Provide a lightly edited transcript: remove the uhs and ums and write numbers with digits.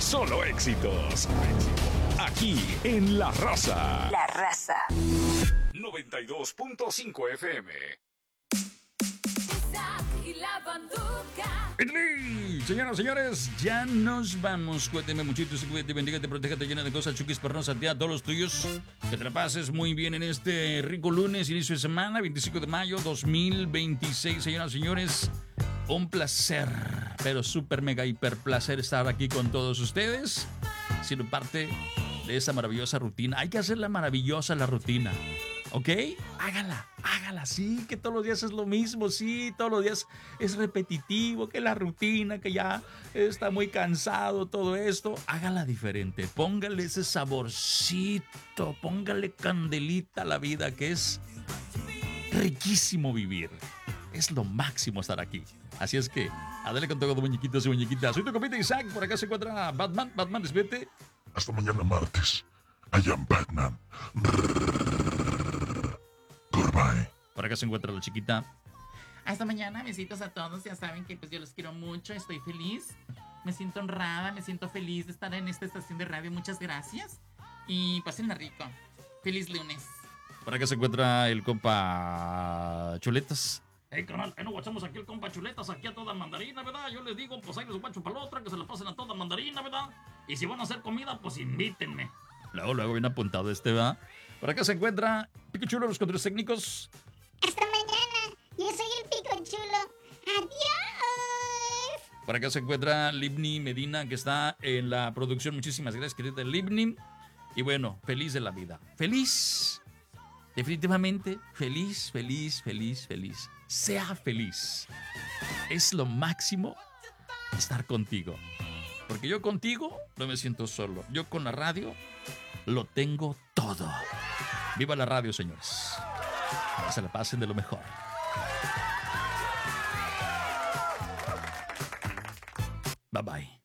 solo éxitos. Aquí en La Raza. La Raza. 92.5 FM. Y la banduca. Señoras y señores, ya nos vamos. Cuénteme muchito, te bendiga, te proteja, te llena de cosas chuquis, pernos, a ti, a todos los tuyos. Que te la pases muy bien en este rico lunes, inicio de semana, 25 de mayo 2026. Señoras y señores, un placer, pero súper mega hiper placer estar aquí con todos ustedes, siendo parte de esta maravillosa rutina. Hay que hacerla maravillosa la rutina, ¿ok? Hágala, sí, que todos los días es lo mismo, sí, todos los días es repetitivo, que la rutina, que ya está muy cansado todo esto. Hágala diferente, póngale ese saborcito, póngale candelita a la vida, que es riquísimo vivir. Es lo máximo estar aquí. Así es que, adele con todo, muñequitos y muñequitas. Soy tu compita Isaac, por acá se encuentra Batman. Batman, despídete. Hasta mañana martes. I am Batman. Goodbye. Por acá se encuentra la chiquita. Hasta mañana, besitos a todos. Ya saben que pues yo los quiero mucho, estoy feliz. Me siento honrada, me siento feliz de estar en esta estación de radio. Muchas gracias. Y pásenla rico. Feliz lunes. Por acá se encuentra el compa Chuletas. Hey, canal, no guachamos aquí el compa Chuletas, aquí a toda mandarina, ¿verdad? Yo les digo, pues ahí les guacho para la otra, que se la pasen a toda mandarina, ¿verdad? Y si van a hacer comida, pues invítenme. Luego bien apuntado ¿va? Por acá se encuentra Pico Chulo, los controles técnicos. Hasta mañana. Yo soy el Pico Chulo. Adiós. Por acá se encuentra Libni Medina, que está en la producción. Muchísimas gracias, querida Libni. Y bueno, feliz de la vida. Feliz. Definitivamente feliz. Sea feliz. Es lo máximo estar contigo. Porque yo contigo no me siento solo. Yo con la radio lo tengo todo. Viva la radio, señores. Que se la pasen de lo mejor. Bye bye.